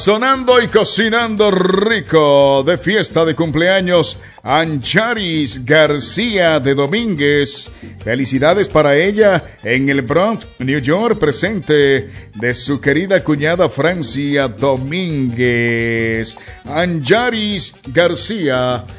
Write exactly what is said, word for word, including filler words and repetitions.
Sonando y cocinando rico, de fiesta de cumpleaños, Ancharis García de Domínguez. Felicidades para ella en el Bronx, New York, presente de su querida cuñada Francia Domínguez. Ancharis García